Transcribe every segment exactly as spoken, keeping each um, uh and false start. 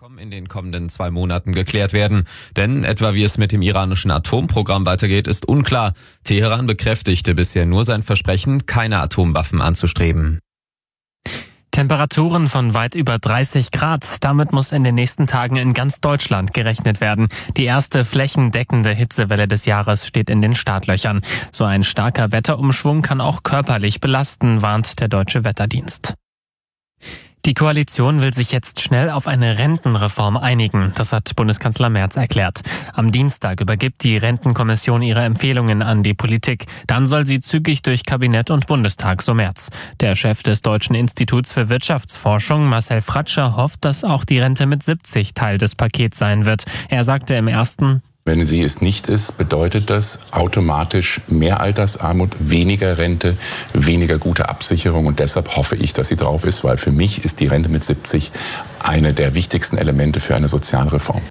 in den kommenden zwei Monaten geklärt werden. Denn etwa wie es mit dem iranischen Atomprogramm weitergeht, ist unklar. Teheran bekräftigte bisher nur sein Versprechen, keine Atomwaffen anzustreben. Temperaturen von weit über dreißig Grad. Damit muss in den nächsten Tagen in ganz Deutschland gerechnet werden. Die erste flächendeckende Hitzewelle des Jahres steht in den Startlöchern. So ein starker Wetterumschwung kann auch körperlich belasten, warnt der Deutsche Wetterdienst. Die Koalition will sich jetzt schnell auf eine Rentenreform einigen. Das hat Bundeskanzler Merz erklärt. Am Dienstag übergibt die Rentenkommission ihre Empfehlungen an die Politik. Dann soll sie zügig durch Kabinett und Bundestag, so Merz. Der Chef des Deutschen Instituts für Wirtschaftsforschung, Marcel Fratscher, hofft, dass auch die Rente mit siebzig Teil des Pakets sein wird. Er sagte im ersten: Wenn sie es nicht ist, bedeutet das automatisch mehr Altersarmut, weniger Rente, weniger gute Absicherung. Und deshalb hoffe ich, dass sie drauf ist, weil für mich ist die Rente mit siebzig eine der wichtigsten Elemente für eine Sozialreform.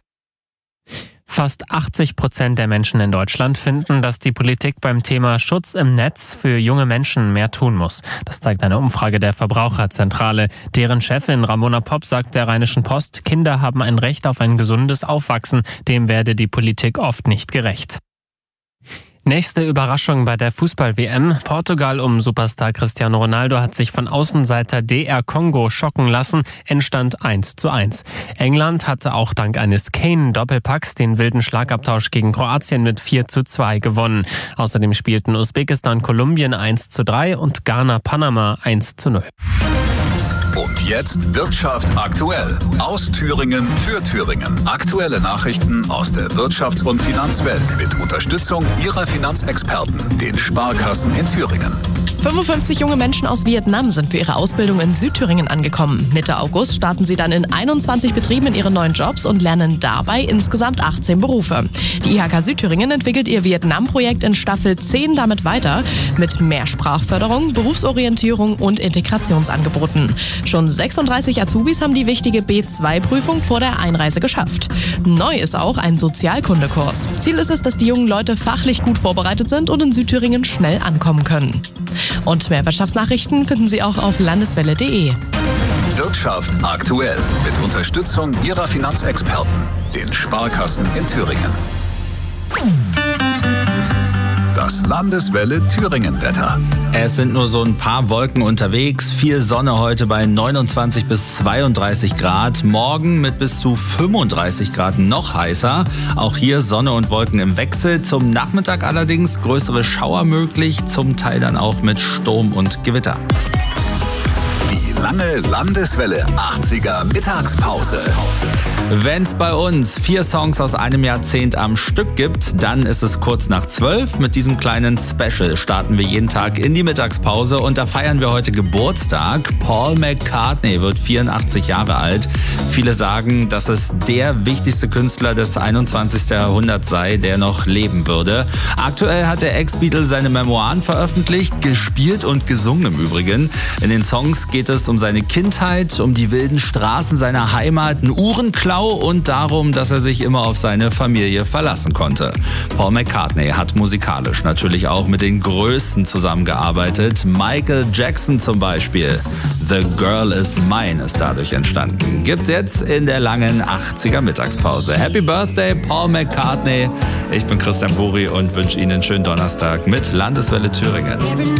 Fast achtzig Prozent der Menschen in Deutschland finden, dass die Politik beim Thema Schutz im Netz für junge Menschen mehr tun muss. Das zeigt eine Umfrage der Verbraucherzentrale. Deren Chefin Ramona Popp sagt der Rheinischen Post, Kinder haben ein Recht auf ein gesundes Aufwachsen. Dem werde die Politik oft nicht gerecht. Nächste Überraschung bei der Fußball-W M. Portugal um Superstar Cristiano Ronaldo hat sich von Außenseiter D R Kongo schocken lassen. Endstand eins zu eins. England hatte auch dank eines Kane-Doppelpacks den wilden Schlagabtausch gegen Kroatien mit vier zu zwei gewonnen. Außerdem spielten Usbekistan Kolumbien eins zu drei und Ghana Panama eins zu null. Und jetzt Wirtschaft aktuell. Aus Thüringen für Thüringen. Aktuelle Nachrichten aus der Wirtschafts- und Finanzwelt mit Unterstützung Ihrer Finanzexperten, den Sparkassen in Thüringen. fünfundfünfzig junge Menschen aus Vietnam sind für ihre Ausbildung in Südthüringen angekommen. Mitte August starten sie dann in einundzwanzig Betrieben in ihren neuen Jobs und lernen dabei insgesamt achtzehn Berufe. Die I H K Südthüringen entwickelt ihr Vietnam-Projekt in Staffel zehn damit weiter mit mehr Sprachförderung, Berufsorientierung und Integrationsangeboten. Schon sechsunddreißig Azubis haben die wichtige B zwei Prüfung vor der Einreise geschafft. Neu ist auch ein Sozialkundekurs. Ziel ist es, dass die jungen Leute fachlich gut vorbereitet sind und in Südthüringen schnell ankommen können. Und mehr Wirtschaftsnachrichten finden Sie auch auf landeswelle punkt de. Wirtschaft aktuell mit Unterstützung Ihrer Finanzexperten, den Sparkassen in Thüringen. Das Landeswelle Thüringen-Wetter. Es sind nur so ein paar Wolken unterwegs. Viel Sonne heute bei neunundzwanzig bis zweiunddreißig Grad. Morgen mit bis zu fünfunddreißig Grad noch heißer. Auch hier Sonne und Wolken im Wechsel. Zum Nachmittag allerdings größere Schauer möglich. Zum Teil dann auch mit Sturm und Gewitter. Die lange Landeswelle achtziger Mittagspause. Wenn's bei uns vier Songs aus einem Jahrzehnt am Stück gibt, dann ist es kurz nach zwölf. Mit diesem kleinen Special starten wir jeden Tag in die Mittagspause und da feiern wir heute Geburtstag. Paul McCartney wird vierundachtzig Jahre alt. Viele sagen, dass es der wichtigste Künstler des einundzwanzigsten Jahrhunderts sei, der noch leben würde. Aktuell hat der Ex-Beatle seine Memoiren veröffentlicht, gespielt und gesungen im Übrigen. In den Songs geht es um seine Kindheit, um die wilden Straßen seiner Heimat, einen Uhrenklau und darum, dass er sich immer auf seine Familie verlassen konnte. Paul McCartney hat musikalisch natürlich auch mit den Größten zusammengearbeitet. Michael Jackson zum Beispiel. The Girl Is Mine ist dadurch entstanden. Gibt's jetzt in der langen achtziger Mittagspause. Happy Birthday, Paul McCartney. Ich bin Christian Buri und wünsche Ihnen einen schönen Donnerstag mit Landeswelle Thüringen.